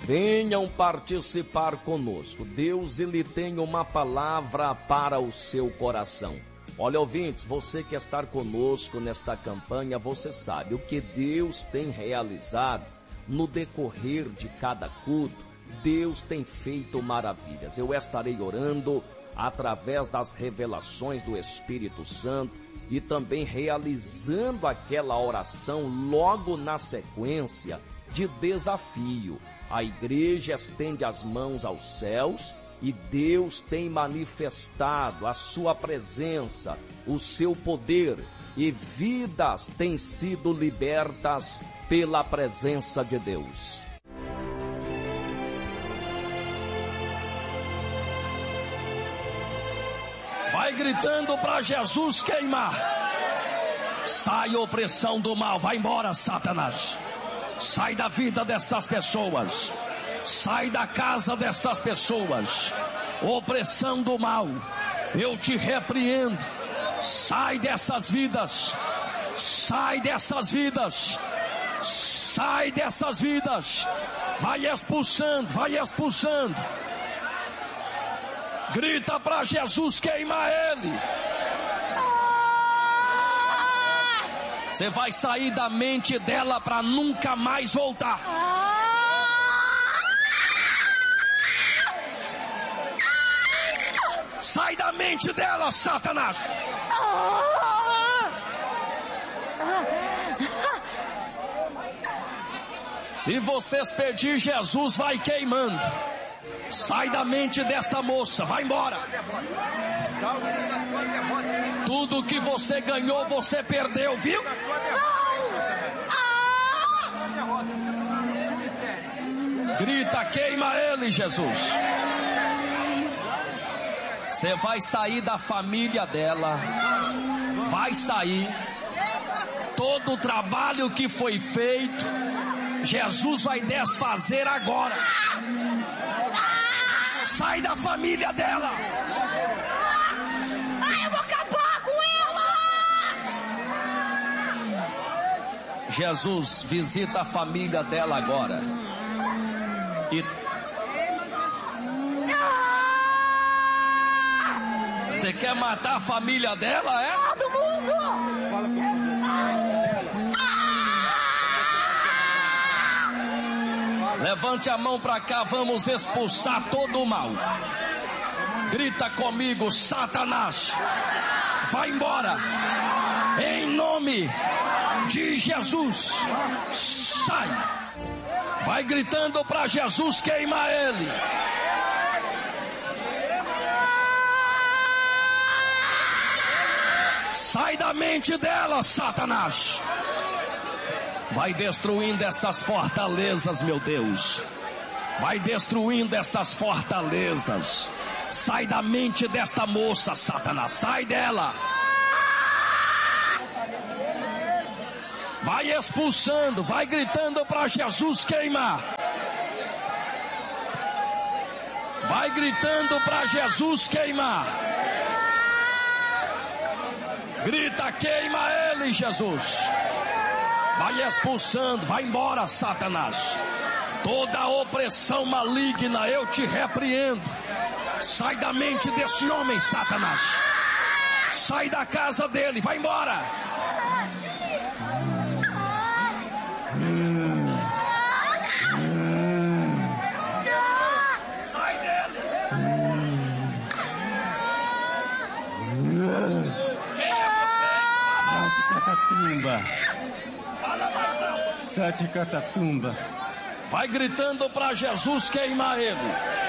Venham participar conosco. Deus, ele tem uma palavra para o seu coração. Olha, ouvintes, você que está conosco nesta campanha, você sabe o que Deus tem realizado no decorrer de cada culto. Deus tem feito maravilhas. Eu estarei orando através das revelações do Espírito Santo e também realizando aquela oração logo na sequência de desafio. A igreja estende as mãos aos céus e Deus tem manifestado a sua presença, o seu poder, e vidas têm sido libertas pela presença de Deus. Vai gritando para Jesus queimar. Sai a opressão do mal, vai embora, Satanás. Sai da vida dessas pessoas. Sai da casa dessas pessoas. Opressão do mal, eu te repreendo. Sai dessas vidas. Sai dessas vidas. Sai dessas vidas. Vai expulsando, vai expulsando. Grita para Jesus queimar ele. Você vai sair da mente dela para nunca mais voltar. Sai da mente dela, Satanás. Se vocês pedir, Jesus vai queimando. Sai da mente desta moça, vai embora. Tudo que você ganhou, você perdeu, viu? Grita, queima ele, Jesus. Você vai sair da família dela. Vai sair. Todo o trabalho que foi feito, Jesus vai desfazer agora. Sai da família dela. Ai, eu vou acabar com ela. Jesus, visita a família dela agora. E você quer matar a família dela, é? Todo mundo. Levante a mão para cá, vamos expulsar todo o mal. Grita comigo, Satanás, vai embora, em nome de Jesus. Sai. Vai gritando para Jesus queimar ele. Sai da mente dela, Satanás. Vai destruindo essas fortalezas, meu Deus. Vai destruindo essas fortalezas. Sai da mente desta moça, Satanás. Sai dela. Vai expulsando, vai gritando para Jesus queimar. Vai gritando para Jesus queimar. Grita, queima ele, Jesus. Vai expulsando, vai embora, Satanás. Toda opressão maligna eu te repreendo. Sai da mente desse homem, Satanás. Sai da casa dele, vai embora. Sai dele. Quem é você? Catatumba. Fala mais alto. Sete Catatumba. Vai gritando para Jesus queimar ele.